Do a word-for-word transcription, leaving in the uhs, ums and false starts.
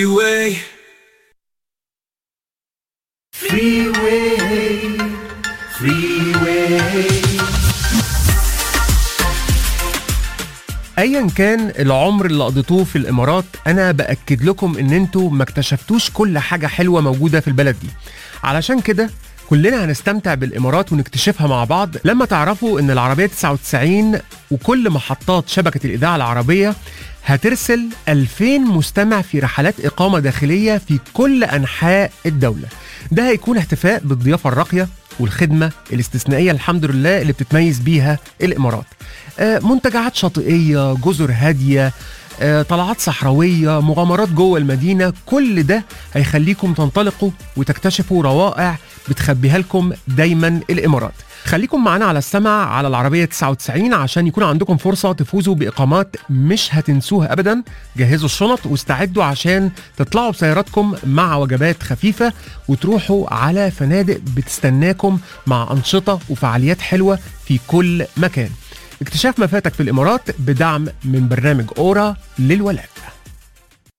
Freeway. Freeway, freeway. ايا كان العمر اللي قضيتوه في الامارات، انا باكد لكم ان انتوا ما اكتشفتوش كل حاجه حلوه موجوده في البلد دي. علشان كده كلنا هنستمتع بالامارات ونكتشفها مع بعض لما تعرفوا ان العربيه تسعة وتسعين وكل محطات شبكه الاذاعه العربيه هترسل ألفين مستمع في رحلات اقامه داخليه في كل انحاء الدوله. ده هيكون احتفاء بالضيافه الراقيه والخدمه الاستثنائيه الحمد لله اللي بتتميز بيها الامارات. آه، منتجعات شاطئيه، جزر هاديه، آه، طلعات صحراويه، مغامرات جوه المدينه، كل ده هيخليكم تنطلقوا وتكتشفوا روائع بتخبيها لكم دايما الامارات. خليكم معنا على السمع على العربيه تسعة وتسعين عشان يكون عندكم فرصه تفوزوا باقامات مش هتنسوها ابدا. جهزوا الشنط واستعدوا عشان تطلعوا بسياراتكم مع وجبات خفيفه وتروحوا على فنادق بتستناكم مع انشطه وفعاليات حلوه في كل مكان. اكتشاف ما فاتك في الامارات بدعم من برنامج اورا للولاء.